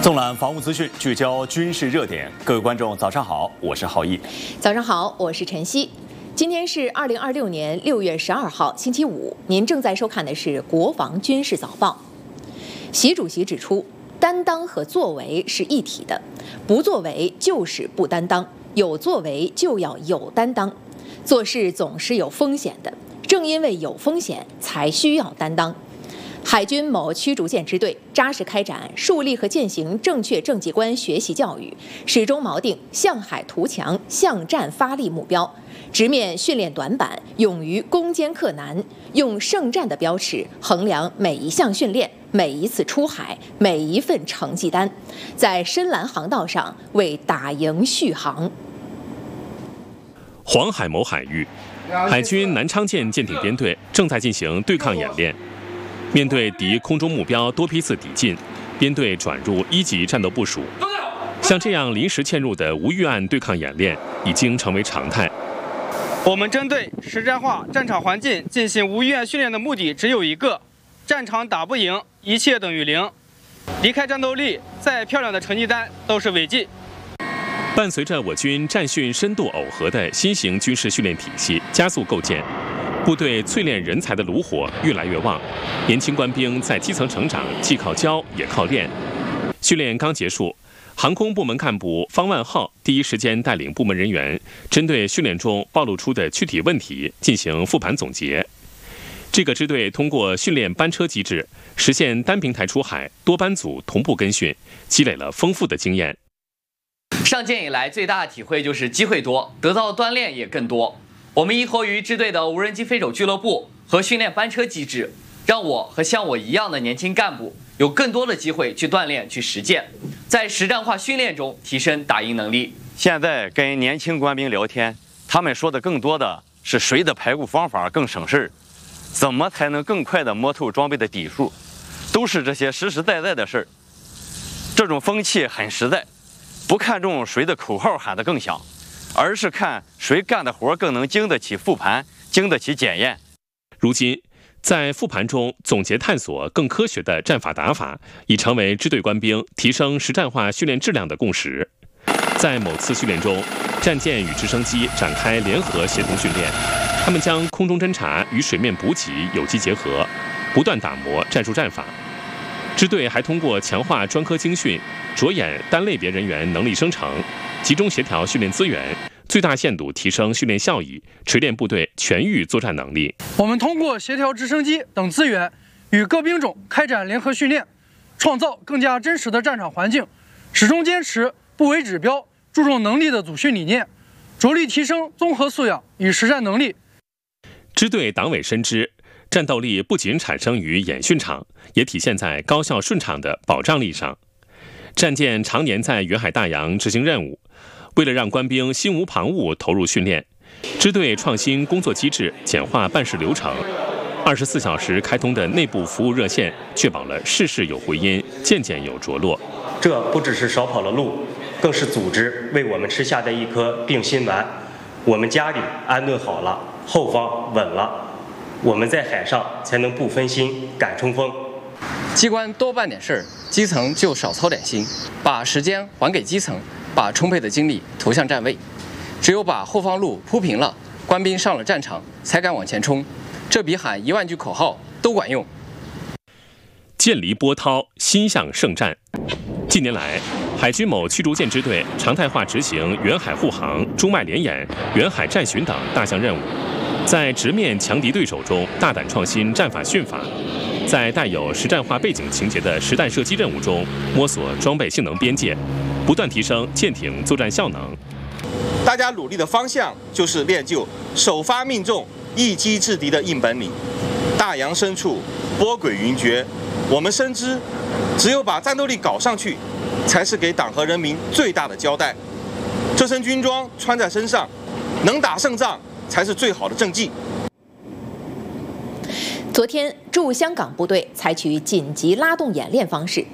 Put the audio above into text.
纵览防务资讯，聚焦军事热点。各位观众，早上好，我是浩毅。 早上好，我是陈曦。今天是2026年6月12号，星期五。您正在收看的是《国防军事早报》。习主席指出，担当和作为是一体的，不作为就是不担当，有作为就要有担当。做事总是有风险的，正因为有风险，才需要担当。海军某驱逐舰支队扎实开展树立和践行正确政绩观学习教育，始终锚定向海图强、向战发力目标，直面训练短板，勇于攻坚克难，用胜战的标尺衡量每一项训练、每一次出海、每一份成绩单，在深蓝航道上为打赢续航。 黄海某海域，海军南昌舰舰艇编队正在进行对抗演练。面对敌空中目标多批次抵近，编队转入1级战斗部署。像这样临时嵌入的无预案对抗演练已经成为常态。 我们针对实战化战场环境进行无预案训练的目的只有一个：战场打不赢，一切等于0。离开战斗力，再漂亮的成绩单都是违纪。 伴随着我军战训深度耦合的新型军事训练体系加速构建，部队淬炼人才的炉火越来越旺，年轻官兵在基层成长既靠教也靠练。训练刚结束，航空部门干部方万浩第一时间带领部门人员针对训练中暴露出的具体问题进行复盘总结。这个支队通过训练班车机制，实现单平台出海、多班组同步跟训，积累了丰富的经验。 上舰以来最大的体会就是机会多，得到的锻炼也更多。我们依托于支队的无人机飞手俱乐部和训练班车机制，让我和像我一样的年轻干部有更多的机会去锻炼、去实践，在实战化训练中提升打赢能力。 现在跟年轻官兵聊天，他们说的更多的是谁的排骨方法更省事儿，怎么才能更快地摸透装备的底数，都是这些实实在在的事儿。这种风气很实在，不看重谁的口号喊得更响，而是看谁干的活更能经得起复盘，经得起检验。 如今，在复盘中总结探索更科学的战法打法，已成为支队官兵提升实战化训练质量的共识。在某次训练中，战舰与直升机展开联合协同训练，他们将空中侦察与水面补给有机结合，不断打磨战术战法。支队还通过强化专科精训，着眼单类别人员能力生成，集中协调训练资源，最大限度提升训练效益，锤炼部队全域作战能力。 我们通过协调直升机等资源，与各兵种开展联合训练，创造更加真实的战场环境，始终坚持不唯指标、注重能力的组训理念，着力提升综合素养与实战能力。 支队党委深知，战斗力不仅产生于演训场，也体现在高效顺畅的保障力上。战舰常年在远海大洋执行任务，为了让官兵心无旁骛投入训练，支队创新工作机制，简化办事流程，24小时开通的内部服务热线，确保了事事有回音，件件有着落。 这不只是少跑了路，更是组织为我们吃下的一颗定心丸。我们家里安顿好了，后方稳了，我们在海上才能不分心，敢冲锋。 机关多办点事儿，基层就少操点心，把时间还给基层，把充沛的精力投向站位。只有把后方路铺平了，官兵上了战场才敢往前冲，这比喊1万句口号都管用。 剑离波涛，心向圣战。近年来，海军某驱逐舰支队常态化执行远海护航、中麦联演、远海战巡等大项任务，在直面强敌对手中大胆创新战法训法，在带有实战化背景情节的实弹射击任务中摸索装备性能边界，不断提升舰艇作战效能。 大家努力的方向就是练就首发命中、一击制敌的硬本领。大洋深处，波诡云谲，我们深知，只有把战斗力搞上去，才是给党和人民最大的交代。这身军装穿在身上，能打胜仗才是最好的政绩。 昨天，驻香港部队采取紧急拉动演练方式，